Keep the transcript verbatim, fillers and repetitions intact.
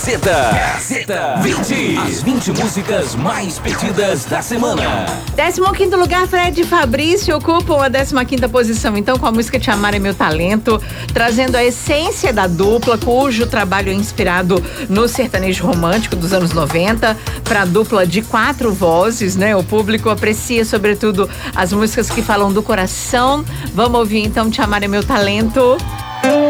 Gazeta, Gazeta vinte, as vinte músicas mais pedidas da semana. décimo quinto lugar, Fred e Fabrício ocupam a décima quinta posição, então, com a música Te Amar é Meu Talento, trazendo a essência da dupla, cujo trabalho é inspirado no sertanejo romântico dos anos noventa, para a dupla de quatro vozes, né? O público aprecia, sobretudo, as músicas que falam do coração. Vamos ouvir, então, Te Amar é Meu Talento.